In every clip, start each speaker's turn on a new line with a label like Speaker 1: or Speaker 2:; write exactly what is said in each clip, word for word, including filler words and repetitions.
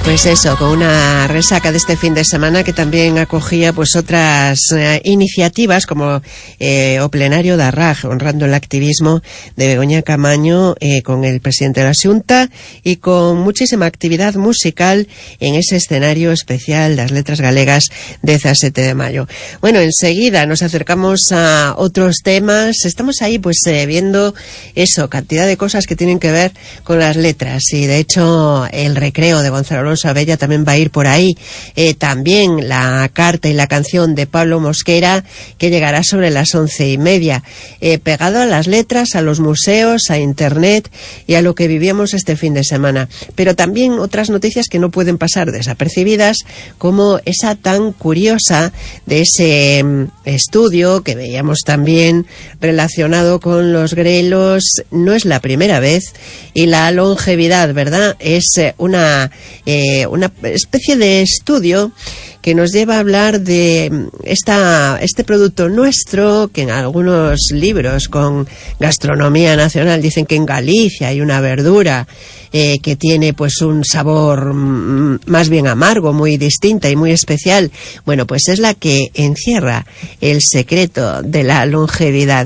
Speaker 1: Pues eso, con una resaca de este fin de semana que también acogía pues otras eh, iniciativas como eh, o plenario de Arraj, honrando el activismo de Begoña Camaño eh, con el presidente de la Xunta y con muchísima actividad musical en ese escenario especial das Letras Galegas dezasete de mayo. Bueno, enseguida nos acercamos a otros temas. Estamos ahí pues eh, viendo eso, cantidad de cosas que tienen que ver con las letras y de hecho el recreo de Gonzalo Abella también va a ir por ahí. Eh, también la carta y la canción de Pablo Mosquera, que llegará sobre las once y media. Eh, pegado a las letras, a los museos, a internet y a lo que vivíamos este fin de semana. Pero también otras noticias que no pueden pasar desapercibidas, como esa tan curiosa de ese mm, estudio que veíamos también relacionado con los grelos. No es la primera vez, y la longevidad, ¿verdad? Es eh, una eh, una especie de estudio que nos lleva a hablar de esta, este producto nuestro, que en algunos libros con gastronomía nacional dicen que en Galicia hay una verdura eh, que tiene pues un sabor mm, más bien amargo, muy distinta y muy especial. Bueno, pues es la que encierra el secreto de la longevidad.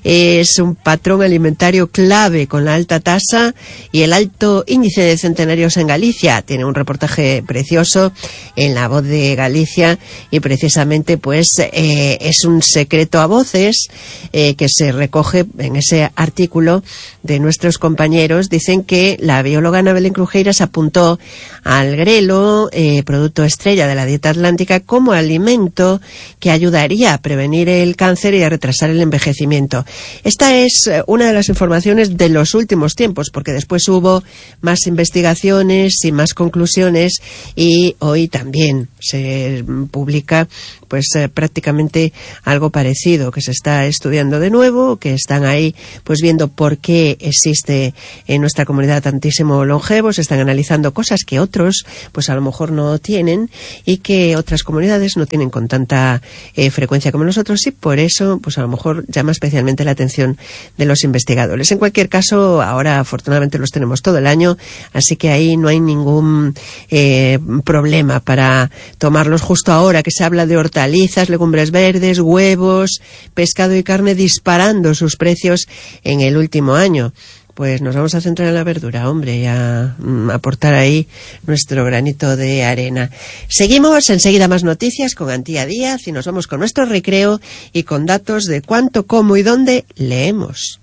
Speaker 1: Es un patrón alimentario clave con la alta tasa y el alto índice de centenarios en Galicia. Tiene un reportaje precioso en La Voz de Galicia y precisamente pues eh, es un secreto a voces eh, que se recoge en ese artículo de nuestros compañeros. Dicen que la bióloga Ana Belén Crujeiras apuntó al grelo, eh, producto estrella de la dieta atlántica, como alimento que ayudaría a prevenir el cáncer y a retrasar el envejecimiento. Esta es una de las informaciones de los últimos tiempos, porque después hubo más investigaciones y más conclusiones, y hoy también se publica pues eh, prácticamente algo parecido, que se está estudiando de nuevo, que están ahí pues viendo por qué existe en nuestra comunidad tantísimo longevo. Se están analizando cosas que otros pues a lo mejor no tienen y que otras comunidades no tienen con tanta eh, frecuencia como nosotros, y por eso pues a lo mejor llama especialmente la atención de los investigadores. En cualquier caso, ahora afortunadamente los tenemos todo el año, así que ahí no hay ningún eh, problema para tomarlos justo ahora que se habla de hortalizas, legumbres verdes, huevos, pescado y carne disparando sus precios en el último año. Pues nos vamos a centrar en la verdura, hombre, y a mm, aportar ahí nuestro granito de arena. Seguimos, enseguida más noticias con Antía Díaz, y nos vamos con nuestro recreo y con datos de cuánto, cómo y dónde leemos.